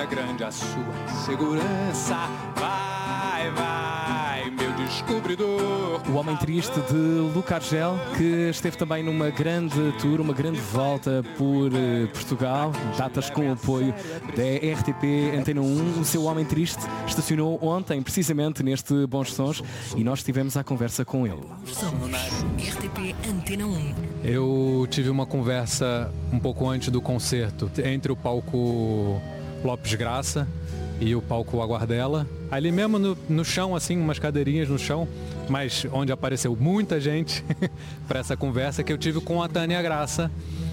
é grande a sua insegurança. Vai, vai, meu descobridor. O Homem Triste de Luca Argel, que esteve também numa grande tour, uma grande volta por Portugal, datas com o apoio da RTP Antena 1. O seu Homem Triste estacionou ontem, precisamente neste Bons Sons, e nós estivemos à conversa com ele. Somos RTP Antena 1. Eu tive uma conversa um pouco antes do concerto entre o palco Lopes Graça e o palco Aguardela. Ali mesmo no chão, assim, umas cadeirinhas no chão, mas onde apareceu muita gente para essa conversa que eu tive com a Tânia Graça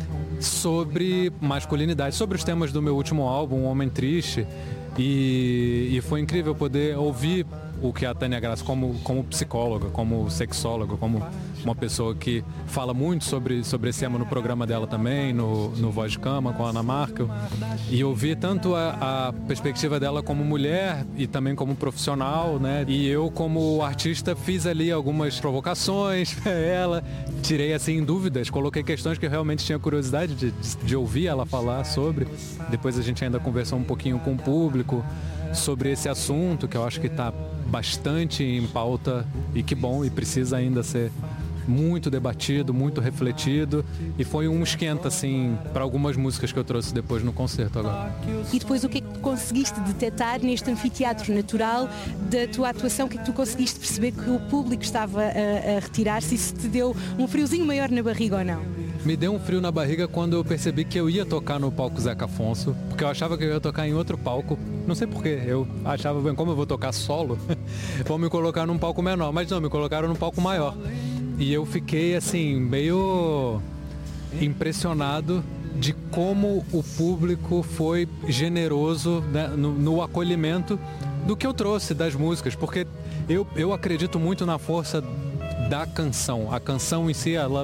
sobre masculinidade, sobre os temas do meu último álbum, Homem Triste. E foi incrível poder ouvir o que a Tânia Graça, como psicóloga, como sexóloga, como uma pessoa que fala muito sobre esse tema no programa dela também, no Voz de Cama, com a Ana Markel. E ouvir tanto a perspectiva dela como mulher e também como profissional, né? E eu, como artista, fiz ali algumas provocações para ela, tirei assim dúvidas, coloquei questões que eu realmente tinha curiosidade de ouvir ela falar sobre. Depois a gente ainda conversou um pouquinho com o público sobre esse assunto, que eu acho que está bastante em pauta e que bom, e precisa ainda ser muito debatido, muito refletido, e foi um esquenta assim para algumas músicas que eu trouxe depois no concerto agora. E depois o que é que conseguiste detectar neste anfiteatro natural da tua atuação? O que é que tu conseguiste perceber que o público estava a retirar-se? Isso te deu um friozinho maior na barriga ou não? Me deu um frio na barriga quando eu percebi que eu ia tocar no palco Zeca Afonso, porque eu achava que eu ia tocar em outro palco. Não sei porquê, eu achava, bem, como eu vou tocar solo, vão me colocar num palco menor, mas não, me colocaram num palco maior. E eu fiquei assim, meio impressionado de como o público foi generoso, né, no acolhimento do que eu trouxe das músicas, porque eu acredito muito na força da canção. A canção em si, ela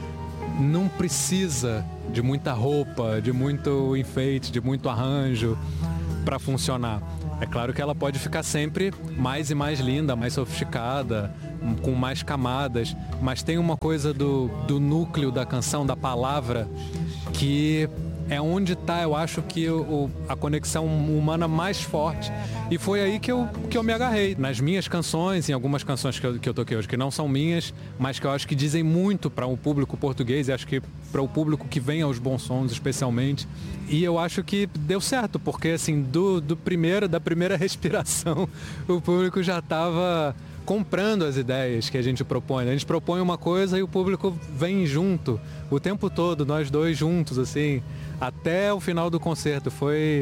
não precisa de muita roupa, de muito enfeite, de muito arranjo para funcionar. É claro que ela pode ficar sempre mais e mais linda, mais sofisticada, com mais camadas, mas tem uma coisa do núcleo da canção, da palavra, que é onde está, eu acho, que a conexão humana mais forte. E foi aí que eu me agarrei. Nas minhas canções, em algumas canções que eu toquei hoje, que não são minhas, mas que eu acho que dizem muito para o público português, e acho que para o público que vem aos Bons Sons especialmente. E eu acho que deu certo, porque assim, da primeira respiração, o público já estava comprando as ideias que a gente propõe. A gente propõe uma coisa e o público vem junto, o tempo todo, nós dois juntos, assim, até o final do concerto.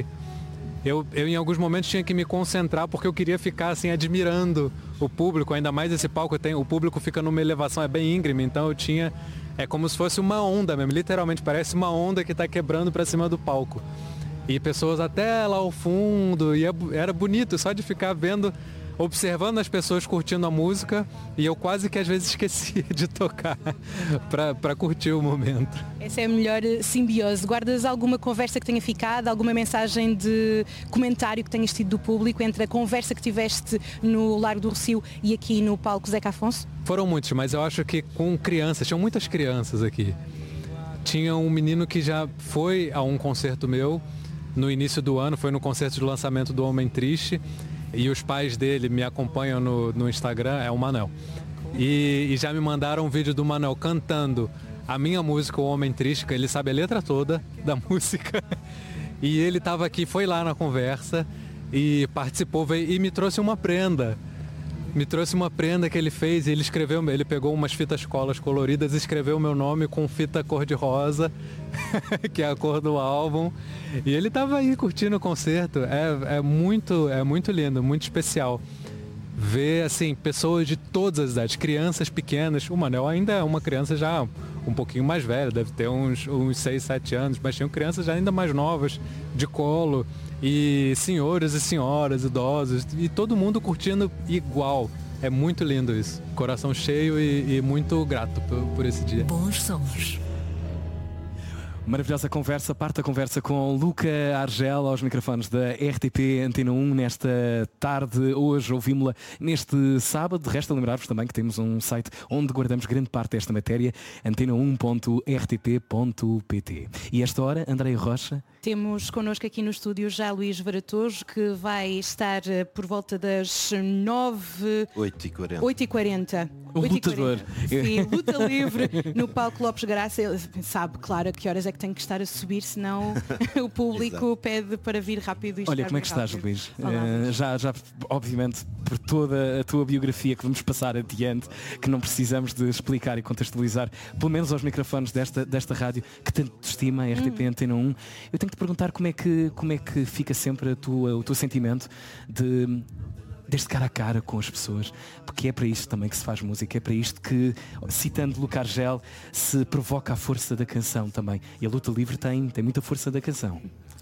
Eu em alguns momentos tinha que me concentrar porque eu queria ficar assim admirando o público, ainda mais esse palco o público fica numa elevação, é bem íngreme, então é como se fosse uma onda mesmo, literalmente parece uma onda que está quebrando para cima do palco. E pessoas até lá ao fundo, e era bonito só de ficar vendo, observando as pessoas curtindo a música, e eu quase que às vezes esquecia de tocar para curtir o momento. Essa é a melhor simbiose. Guardas alguma conversa que tenha ficado, alguma mensagem de comentário que tenhas tido do público entre a conversa que tiveste no Largo do Rossio e aqui no palco Zeca Afonso? Foram muitos, mas eu acho que com crianças, tinham muitas crianças aqui. Tinha um menino que já foi a um concerto meu no início do ano, foi no concerto de lançamento do Homem Triste, e os pais dele me acompanham no Instagram, é o Manel. E já me mandaram um vídeo do Manel cantando a minha música, O Homem Triste, que ele sabe a letra toda da música. E ele estava aqui, foi lá na conversa e participou, veio, e me trouxe uma prenda. Me trouxe uma prenda que ele fez, e ele pegou umas fitas colas coloridas e escreveu meu nome com fita cor-de-rosa, que é a cor do álbum. E ele estava aí curtindo o concerto. É muito lindo, muito especial. Ver, assim, pessoas de todas as idades, crianças pequenas. O Manel ainda é uma criança já um pouquinho mais velha, deve ter uns 6, 7 anos, mas tinham crianças já ainda mais novas, de colo, e senhores e senhoras, idosos, e todo mundo curtindo igual. É muito lindo isso. Coração cheio e muito grato por esse dia. Bons Sons. Maravilhosa conversa, parte da conversa com Luca Argel aos microfones da RTP Antena 1 nesta tarde. Hoje ouvimos-la neste sábado. De resto, lembrar-vos também que temos um site onde guardamos grande parte desta matéria, antena1.rtp.pt. E esta hora, Andréia Rocha. Temos connosco aqui no estúdio já Luís Varatojo, que vai estar por volta das 8h40. 8h40. O lutador. Sim, luta livre no palco Lopes Graça. Ele sabe, claro, a que horas é que tem que estar a subir, senão o público pede para vir rápido. Olha, como é que estás, Luís? Já, obviamente, por toda a tua biografia que vamos passar adiante, que não precisamos de explicar e contextualizar, pelo menos aos microfones desta rádio, que tanto te estima, a RTP Antena 1. Eu tenho que te perguntar como é que fica sempre o teu sentimento deste cara a cara com as pessoas, porque é para isto também que se faz música, é para isto que, citando Luca Argel, se provoca a força da canção também. E a luta livre tem muita força da canção.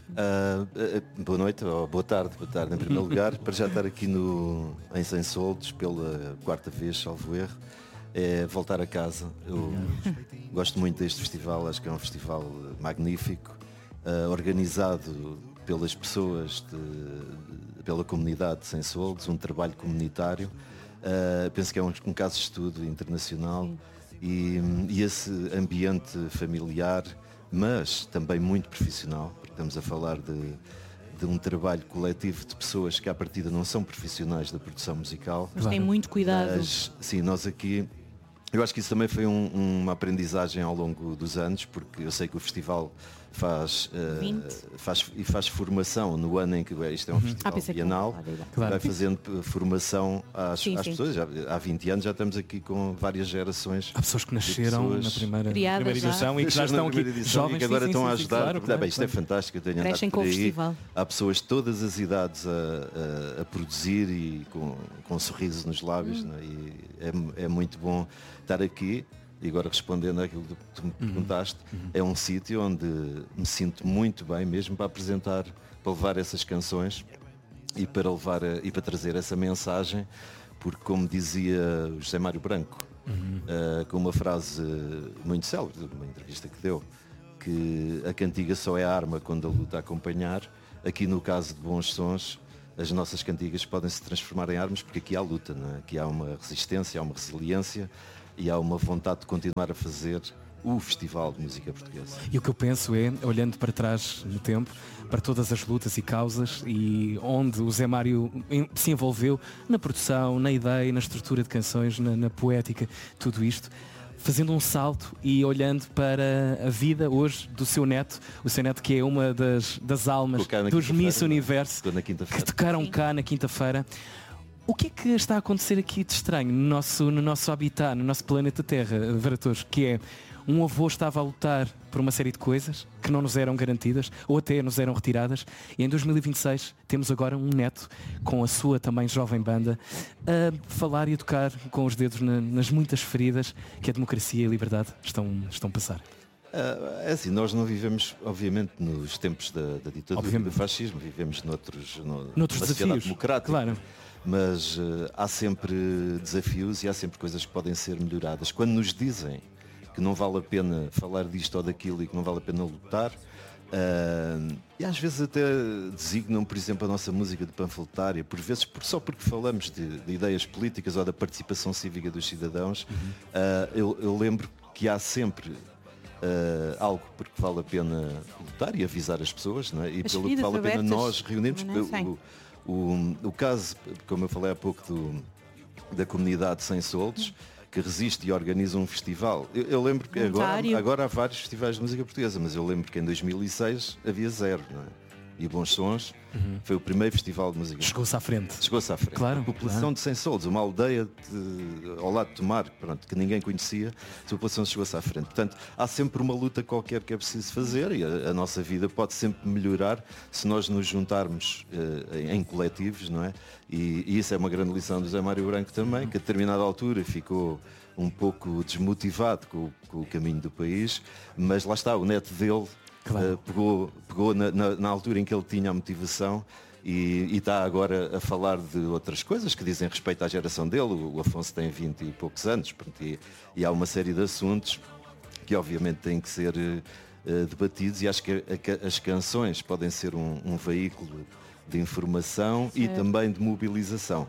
Boa noite, ou boa tarde em primeiro lugar, para já estar aqui em Sem Soldos pela 4ª vez, salvo erro, é voltar a casa. Eu gosto muito deste festival, acho que é um festival magnífico, organizado pelas pessoas, pela comunidade de Sem Soldos, um trabalho comunitário. Penso que é um caso de estudo internacional e esse ambiente familiar, mas também muito profissional, porque estamos a falar de um trabalho coletivo de pessoas que à partida não são profissionais da produção musical. Mas tem muito cuidado. Mas, sim, nós aqui, eu acho que isso também foi uma aprendizagem ao longo dos anos, porque eu sei que o festival faz formação no ano em que isto é um festival bienal, vai fazendo formação às pessoas. Há 20 anos já estamos aqui com várias gerações. Há pessoas que nasceram na primeira edição e que já estão aqui jovens, e que agora estão a ajudar. Claro. Isto é fantástico, eu tenho andado por aí. Há pessoas de todas as idades a produzir e com um sorriso nos lábios, né? E é muito bom estar aqui. E agora respondendo àquilo que tu me perguntaste, é um sítio onde me sinto muito bem mesmo para apresentar, para levar essas canções e para trazer essa mensagem, porque como dizia o José Mário Branco, com uma frase muito célebre, numa entrevista que deu, que a cantiga só é a arma quando a luta acompanhar. Aqui no caso de Bons Sons, as nossas cantigas podem se transformar em armas, porque aqui há luta, não é? Aqui há uma resistência, há uma resiliência e há uma vontade de continuar a fazer o Festival de Música Portuguesa. E o que eu penso é, olhando para trás no tempo, para todas as lutas e causas e onde o Zé Mário se envolveu na produção, na ideia, na estrutura de canções, na poética, tudo isto, fazendo um salto e olhando para a vida hoje do seu neto, o seu neto que é uma das almas dos Miss Universo, que tocaram cá na quinta-feira. O que é que está a acontecer aqui de estranho no nosso habitat, no nosso planeta Terra, Varatojo, que é um avô estava a lutar por uma série de coisas que não nos eram garantidas ou até nos eram retiradas, e em 2026 temos agora um neto com a sua também jovem banda a falar e a tocar com os dedos nas muitas feridas que a democracia e a liberdade estão a passar. É assim, nós não vivemos, obviamente, nos tempos da ditadura do fascismo, vivemos noutros desafios democrática. Claro. Mas há sempre desafios e há sempre coisas que podem ser melhoradas. Quando nos dizem que não vale a pena falar disto ou daquilo e que não vale a pena lutar, e às vezes até designam, por exemplo, a nossa música de panfletária, por vezes só porque falamos de ideias políticas ou da participação cívica dos cidadãos, eu lembro que há sempre algo porque vale a pena lutar e avisar as pessoas, não é? E pelo que vale a pena nós reunirmos. O caso, como eu falei há pouco, da comunidade Sem Soldos, que resiste e organiza um festival. Eu lembro que agora há vários festivais de música portuguesa, mas eu lembro que em 2006 havia 0, não é? E Bons Sons foi o primeiro festival de música. Chegou-se à frente. Claro, a população de Sem Soldos, uma aldeia ao lado de Tomar, que ninguém conhecia, a população chegou-se à frente. Portanto, há sempre uma luta qualquer que é preciso fazer e a nossa vida pode sempre melhorar se nós nos juntarmos em coletivos, não é? E isso é uma grande lição do Zé Mário Branco também, que a determinada altura ficou um pouco desmotivado com o caminho do país, mas lá está, o neto dele pegou na altura em que ele tinha a motivação e está agora a falar de outras coisas que dizem respeito à geração dele. O Afonso tem 20 e poucos anos, e há uma série de assuntos que obviamente têm que ser debatidos, e acho que as canções podem ser um veículo de informação e também de mobilização.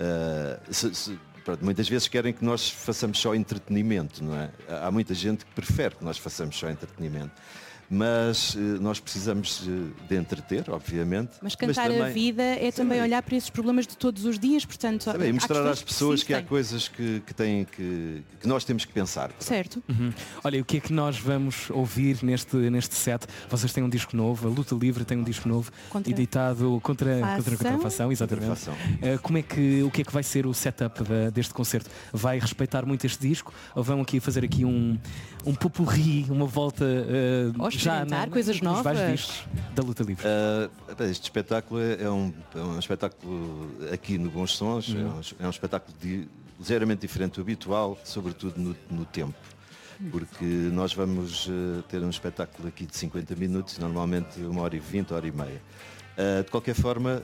Muitas vezes querem que nós façamos só entretenimento, não é? Há muita gente que prefere que nós façamos só entretenimento. mas nós precisamos de entreter, obviamente. Mas cantar também, a vida é também olhar para esses problemas de todos os dias, portanto... E mostrar às pessoas que há persistem. coisas que nós temos que pensar. Certo. Olha, o que é que nós vamos ouvir neste set? Vocês têm um disco novo, a Luta Livre tem um disco novo, editado contra a contrafação, exatamente. O que é que vai ser o setup deste concerto? Vai respeitar muito este disco ou vão fazer aqui um popurrí, uma volta já coisas novas? Vários discos da Luta Livre? Este espetáculo é um espetáculo aqui no Bons Sons, é um espetáculo ligeiramente diferente do habitual, sobretudo no tempo. Porque nós vamos ter um espetáculo aqui de 50 minutos, normalmente 1h20, 1h30. De qualquer forma,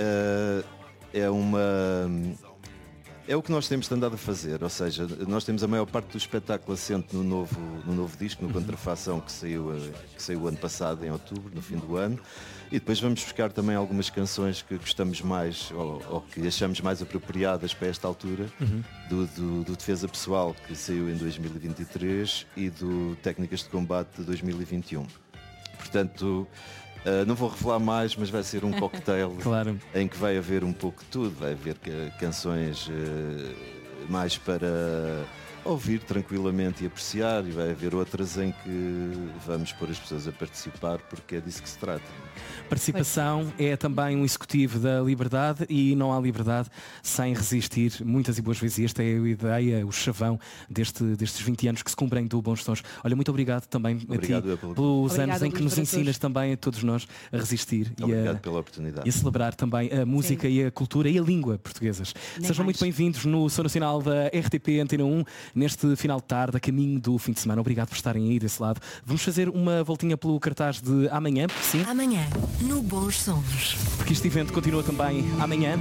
é o que nós temos andado a fazer, ou seja, nós temos a maior parte do espetáculo assente no novo disco, no Contrafação, que saiu ano passado, em outubro, no fim do ano, e depois vamos buscar também algumas canções que gostamos mais ou que achamos mais apropriadas para esta altura, do Defesa Pessoal, que saiu em 2023, e do Técnicas de Combate de 2021. Portanto, não vou revelar mais, mas vai ser um cocktail claro. Em que vai haver um pouco de tudo. Vai haver canções mais para ouvir tranquilamente e apreciar, e vai haver outras em que vamos pôr as pessoas a participar, porque é disso que se trata. Participação é também um executivo da liberdade, e não há liberdade sem resistir. Muitas e boas vezes, e esta é a ideia, o chavão destes 20 anos que se cumprem do Bons Sons. Olha, muito obrigado também a ti pelos anos em que nos ensinas também a todos nós a resistir pela oportunidade. E a celebrar também a música e a cultura e a língua portuguesas. Sejam muito bem-vindos no Som Nacional da RTP Antena 1 neste final de tarde, a caminho do fim de semana. Obrigado por estarem aí desse lado. Vamos fazer uma voltinha pelo cartaz de amanhã, sim? Amanhã, no Bons Sons. Porque este evento continua também amanhã.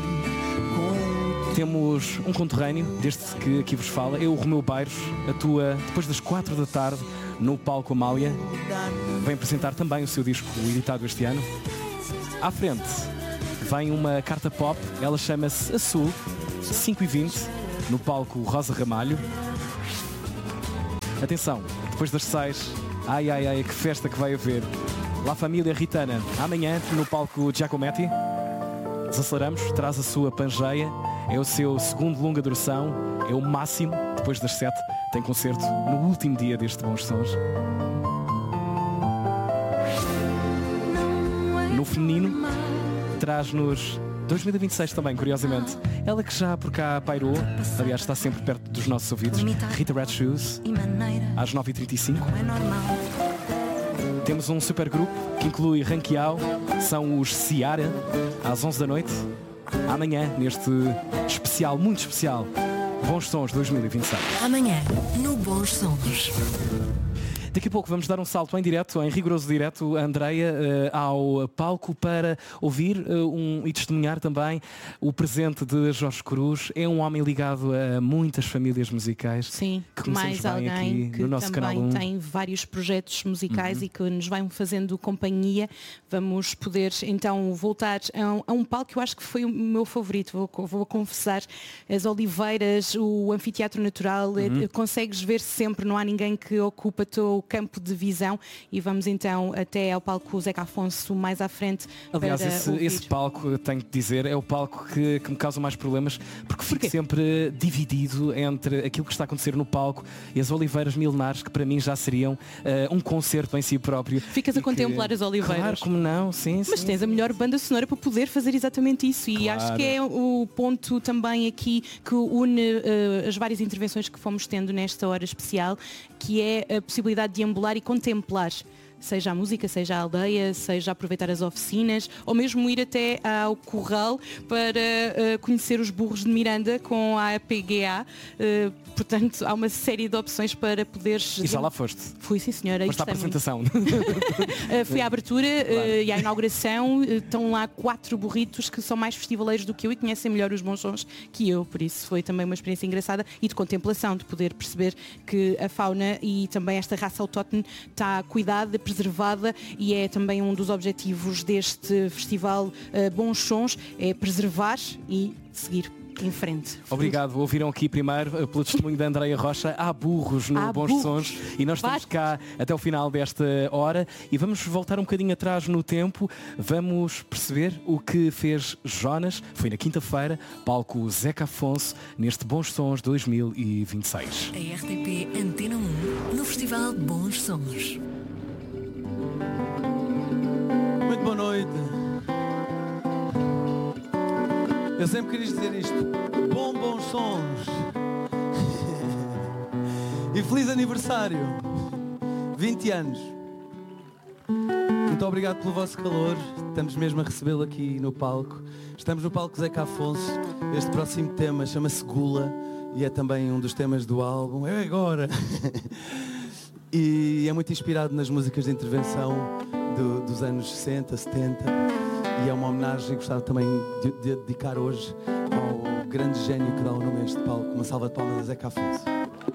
Temos um conterrâneo, deste que aqui vos fala, o Romeu Bairros, atua depois das 4 da tarde no Palco Amália. Vem apresentar também o seu disco editado este ano. À frente vem uma carta pop, ela chama-se Azul, 5h20, no Palco Rosa Ramalho. Atenção, depois das 6, ai, que festa que vai haver. La Família Ritana, amanhã no Palco Giacometti. Desaceleramos, traz a sua Pangeia, é o seu segundo longa duração, é o máximo. Depois das 7 tem concerto no último dia deste Bons Sons. No feminino, traz-nos 2026 também, curiosamente. Ela que já por cá pairou, aliás está sempre perto dos nossos ouvidos, Rita Red Shoes, às 9h35. Temos um super grupo que inclui Ranquiao, são os Ciara, às 11 da noite. Amanhã, neste especial, muito especial, Bons Sons 2026. Amanhã, no Bons Sons. Daqui a pouco vamos dar um salto em direto, em rigoroso direto, a Andreia, ao palco para ouvir e testemunhar também o presente de Jorge Cruz. É um homem ligado a muitas famílias musicais. Sim, que mais alguém aqui que no nosso também canal 1. tem vários projetos musicais e que nos vai fazendo companhia. Vamos poder então voltar a um palco que eu acho que foi o meu favorito, vou confessar. As Oliveiras, o Anfiteatro Natural, consegues ver sempre, não há ninguém que ocupa o campo de visão, e vamos então até ao palco Zeca Afonso mais à frente. Aliás, esse palco, tenho que dizer, é o palco que me causa mais problemas, porque fico sempre dividido entre aquilo que está a acontecer no palco e as Oliveiras milenares, que para mim já seriam um concerto em si próprio. Ficas a contemplar as Oliveiras. Claro, como não, sim. Mas tens a melhor banda sonora para poder fazer exatamente isso, e acho que é o ponto também aqui que une as várias intervenções que fomos tendo nesta hora especial, que é a possibilidade de ambular e contemplar, seja a música, seja a aldeia, seja aproveitar as oficinas, ou mesmo ir até ao Corral para conhecer os burros de Miranda com a APGA. Portanto, há uma série de opções para poderes... E já lá foste? Fui, sim senhora. Foste à apresentação. Fui à abertura e à inauguração. Estão lá 4 burritos que são mais festivaleiros do que eu e conhecem melhor os Bons Sons que eu, por isso foi também uma experiência engraçada e de contemplação, de poder perceber que a fauna e também esta raça autóctone está cuidada, preservada, e é também um dos objetivos deste festival Bons Sons, é preservar e seguir em frente. Obrigado. Ouviram aqui primeiro, pelo testemunho da Andreia Rocha, há burros no Há Bons burros. Sons e nós estamos cá até o final desta hora e vamos voltar um bocadinho atrás no tempo. Vamos perceber o que fez Jonas. Foi na quinta-feira, palco Zeca Afonso, neste Bons Sons 2026. A RTP Antena 1 no Festival Bons Sons. Muito boa noite. Eu sempre quis dizer isto. Bons sons. E feliz aniversário. 20 anos. Muito obrigado pelo vosso calor. Estamos mesmo a recebê-lo aqui no palco. Estamos no palco Zeca Afonso. Este próximo tema chama-se Gula e é também um dos temas do álbum. É agora. E é muito inspirado nas músicas de intervenção dos anos 60, 70. E é uma homenagem, gostava também de dedicar hoje ao grande gênio que dá o nome a este palco. Uma salva de palmas a Zeca Afonso.